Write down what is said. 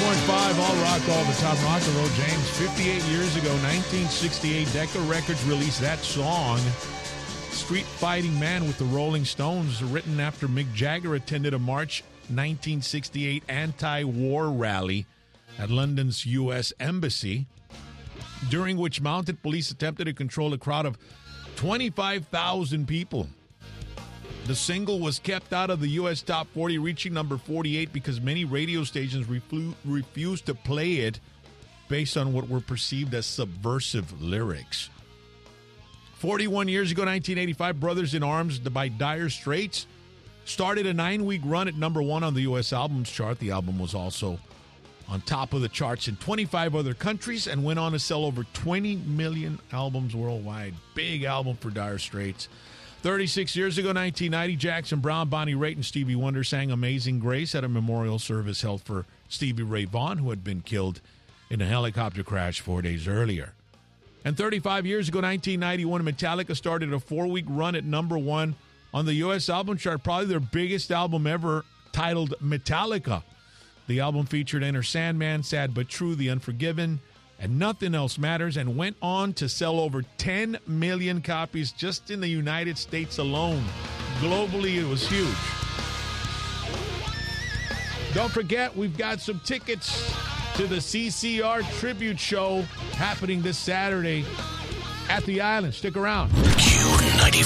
101.5 All Rock, all the top rock and roll. James, 58 years ago, 1968, Decca Records released that song, Street Fighting Man with the Rolling Stones, written after Mick Jagger attended a March 1968 anti-war rally at London's U.S. Embassy, during which mounted police attempted to control a crowd of 25,000 people. The single was kept out of the U.S. Top 40, reaching number 48 because many radio stations refused to play it based on what were perceived as subversive lyrics. 41 years ago, 1985, Brothers in Arms by Dire Straits started a 9-week run at number 1 on the U.S. albums chart. The album was also on top of the charts in 25 other countries and went on to sell over 20 million albums worldwide. Big album for Dire Straits. 36 years ago, 1990, Jackson Browne, Bonnie Raitt, and Stevie Wonder sang Amazing Grace at a memorial service held for Stevie Ray Vaughan, who had been killed in a helicopter crash 4 days earlier. And 35 years ago, 1991, Metallica started a 4-week run at number 1 on the U.S. album chart, probably their biggest album ever, titled Metallica. The album featured Enter Sandman, Sad But True, The Unforgiven, and Nothing Else Matters, and went on to sell over 10 million copies just in the United States alone. Globally, it was huge. Don't forget, we've got some tickets to the CCR Tribute Show happening this Saturday at the Island. Stick around. Q95.